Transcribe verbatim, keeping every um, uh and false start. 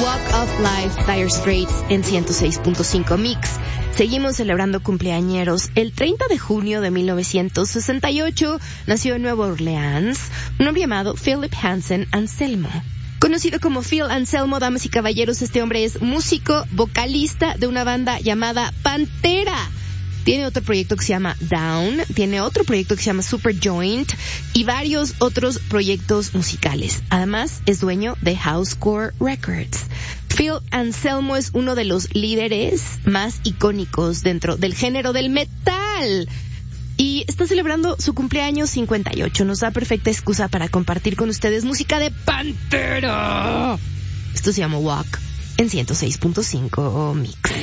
Walk of Life, Dire Straits en ciento seis punto cinco Mix. Seguimos celebrando cumpleañeros. El treinta de junio de mil novecientos sesenta y ocho nació en Nueva Orleans un hombre llamado Philip Hansen Anselmo. Conocido como Phil Anselmo, damas y caballeros, este hombre es músico, vocalista de una banda llamada Pantera. Tiene otro proyecto que se llama Down, tiene otro proyecto que se llama Super Joint y varios otros proyectos musicales. Además, es dueño de Housecore Records. Phil Anselmo es uno de los líderes más icónicos dentro del género del metal. Y está celebrando su cumpleaños cincuenta y ocho. Nos da perfecta excusa para compartir con ustedes música de Pantera. Esto se llama Walk en ciento seis punto cinco Mix.